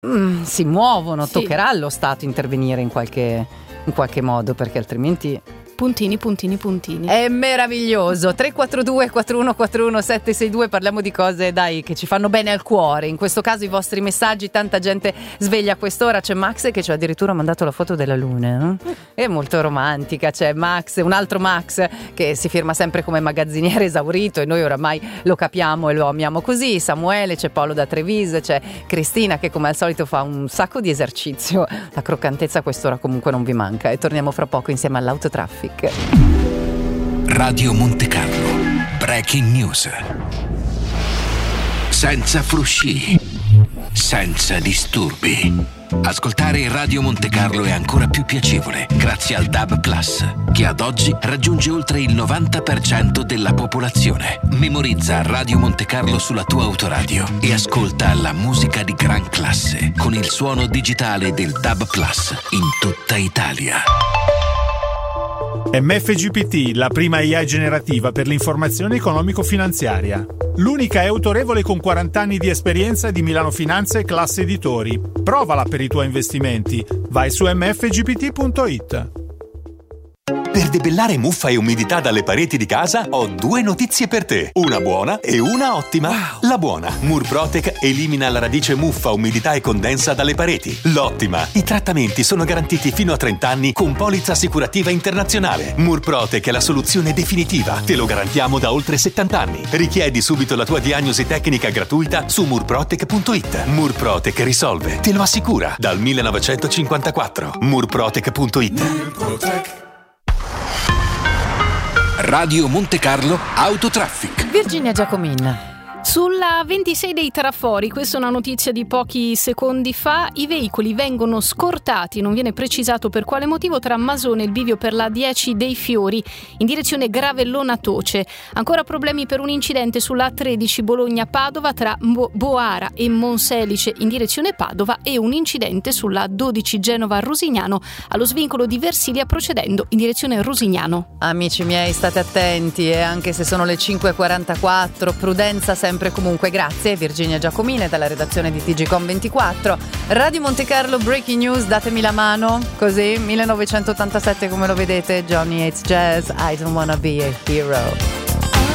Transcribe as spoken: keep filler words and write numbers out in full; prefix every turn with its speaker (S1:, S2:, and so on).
S1: mm, si muovono,
S2: Sì.
S1: toccherà allo Stato intervenire in qualche, in qualche modo, perché altrimenti...
S2: Puntini, puntini, puntini.
S1: È meraviglioso. Tre quattro due quattro uno quattro uno sette sei due. Parliamo di cose, dai, che ci fanno bene al cuore. In questo caso i vostri messaggi. Tanta gente sveglia a quest'ora. C'è Max che ci ha addirittura mandato la foto della luna, eh? È molto romantica. C'è Max, un altro Max che si firma sempre come magazziniere esaurito, e noi oramai lo capiamo e lo amiamo così. Samuele, c'è Paolo da Treviso, c'è Cristina che come al solito fa un sacco di esercizio. La croccantezza a quest'ora comunque non vi manca, e torniamo fra poco insieme all'Autotraffic.
S3: Radio Monte Carlo, breaking news. Senza frusci, senza disturbi. Ascoltare Radio Monte Carlo è ancora più piacevole grazie al D A B Plus, che ad oggi raggiunge oltre il novanta per cento della popolazione. Memorizza Radio Monte Carlo sulla tua autoradio e ascolta la musica di gran classe con il suono digitale del D A B Plus in tutta Italia.
S4: M F G P T, la prima A I generativa per l'informazione economico-finanziaria. L'unica è autorevole con quaranta anni di esperienza di Milano Finanza e Classe Editori. Provala per i tuoi investimenti. Vai su m f g p t punto i t.
S5: Per debellare muffa e umidità dalle pareti di casa ho due notizie per te, una buona e una ottima. Wow. La buona, Murprotec elimina la radice muffa, umidità e condensa dalle pareti. L'ottima, i trattamenti sono garantiti fino a trenta anni con polizza assicurativa internazionale. Murprotec è la soluzione definitiva, te lo garantiamo da oltre settanta anni. Richiedi subito la tua diagnosi tecnica gratuita su murprotec punto i t. Murprotec risolve, te lo assicura, dal millenovecentocinquantaquattro. murprotec punto i t. Murprotec.
S3: Radio Monte Carlo Autotraffic.
S1: Virginia Giacomin.
S2: Sulla ventisei dei Trafori, questa è una notizia di pochi secondi fa, i veicoli vengono scortati, non viene precisato per quale motivo, tra Masone e il bivio per la dieci dei Fiori in direzione Gravellona-Toce. Ancora problemi per un incidente sulla A tredici Bologna-Padova tra Bo- Boara e Monselice in direzione Padova, e un incidente sulla A dodici Genova-Rosignano allo svincolo di Versilia procedendo in direzione Rosignano.
S1: Amici miei, state attenti, e anche se sono le cinque e quarantaquattro, prudenza sempre comunque. Grazie Virginia Giacomine dalla redazione di T G Com ventiquattro. Radio Monte Carlo Breaking News, datemi la mano, così, millenovecentottantasette come lo vedete, Johnny Hates Jazz, I Don't Wanna Be a Hero.